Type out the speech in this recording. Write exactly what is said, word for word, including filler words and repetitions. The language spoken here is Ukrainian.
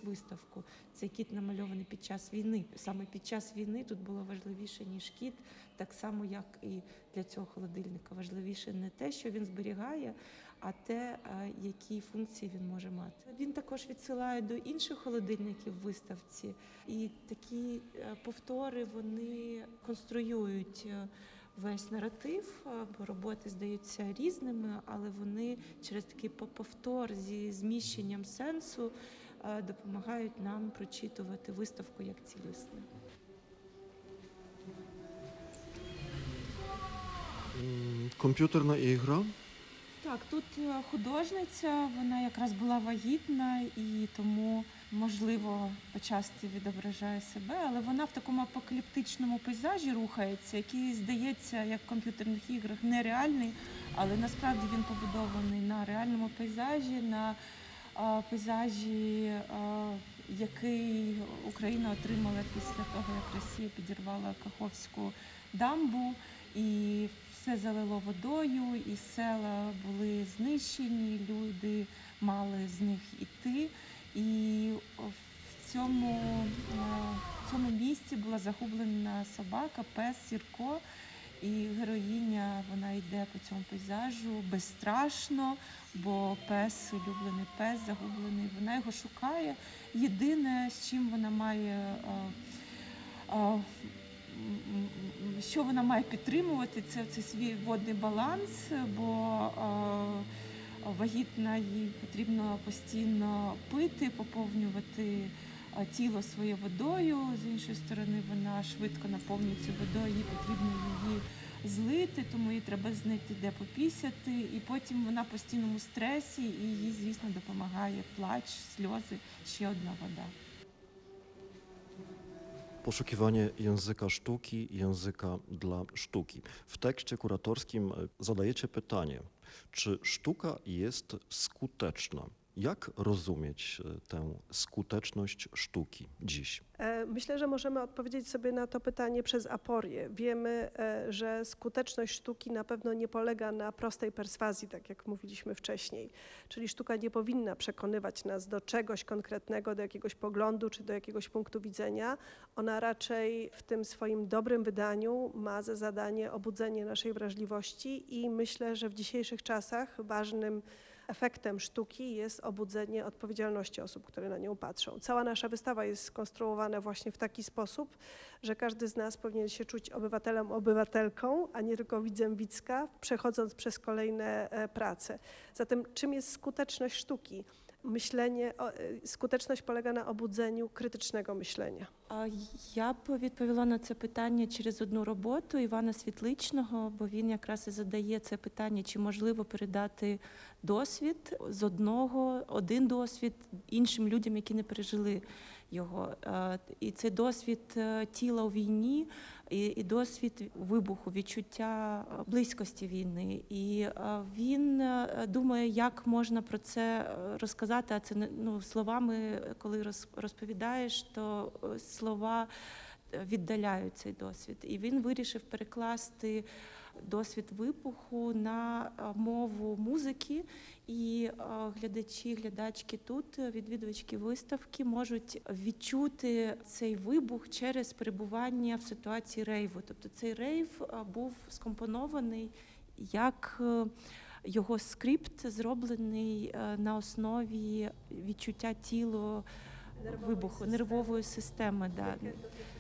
виставку. Цей кіт намальований під час війни. Саме під час війни тут було важливіше, ніж кіт, так само, як і для цього холодильника. Важливіше не те, що він зберігає, а те, які функції він може мати. Він також відсилає до інших холодильників в виставці. І такі повтори, вони конструюють весь наратив, бо роботи здаються різними, але вони через такий повтор зі зміщенням сенсу допомагають нам прочитувати виставку як цілісну. Комп'ютерна ігра? Так, тут художниця, вона якраз була вагітна і тому, можливо, почасти відображає себе, але вона в такому апокаліптичному пейзажі рухається, який, здається, як в комп'ютерних іграх, нереальний, але насправді він побудований на реальному пейзажі, на а, пейзажі, а, який Україна отримала після того, як Росія підірвала Каховську дамбу, і все залило водою, і села були знищені, люди мали з них іти. І в цьому, в цьому місці була загублена собака, пес Сірко. І героїня, вона йде по цьому пейзажу безстрашно, бо пес, улюблений пес, загублений, вона його шукає. Єдине, з чим вона має, що вона має підтримувати, це, це свій водний баланс, бо вагітна, їй потрібно постійно пити, поповнювати тіло своє водою. З іншої сторони, вона швидко наповнюється водою, їй потрібно її злити, тому їй треба знайти, де попісяти. І потім вона в постійному стресі, і їй, звісно, допомагає плач, сльози, ще одна вода. Poszukiwanie języka sztuki, języka dla sztuki. W tekście kuratorskim zadajecie pytanie, czy sztuka jest skuteczna? Jak rozumieć tę skuteczność sztuki dziś? Myślę, że możemy odpowiedzieć sobie na to pytanie przez aporię. Wiemy, że skuteczność sztuki na pewno nie polega na prostej perswazji, tak jak mówiliśmy wcześniej. Czyli sztuka nie powinna przekonywać nas do czegoś konkretnego, do jakiegoś poglądu czy do jakiegoś punktu widzenia. Ona raczej w tym swoim dobrym wydaniu ma za zadanie obudzenie naszej wrażliwości i myślę, że w dzisiejszych czasach ważnym efektem sztuki jest obudzenie odpowiedzialności osób, które na nią patrzą. Cała nasza wystawa jest skonstruowana właśnie w taki sposób, że każdy z nas powinien się czuć obywatelem, obywatelką, a nie tylko widzem widzka, przechodząc przez kolejne prace. Zatem czym jest skuteczność sztuki? Myślenie, skuteczność polega на obudzeniu критичного myślenia. Я б відповіла на це питання через одну роботу Івана Світличного, бо він якраз і задає це питання, чи можливо передати досвід з одного, один досвід іншим людям, які не пережили його. І це досвід тіла у війні, і досвід вибуху, відчуття близькості війни. І він думає, як можна про це розказати, а це ну, словами, коли розповідаєш, то слова віддаляють цей досвід. І він вирішив перекласти досвід вибуху на мову музики, і глядачі, глядачки тут, відвідувачки виставки, можуть відчути цей вибух через перебування в ситуації рейву. Тобто цей рейв був скомпонований як його скрипт, зроблений на основі відчуття тіла вибуху, нервової системи. Да.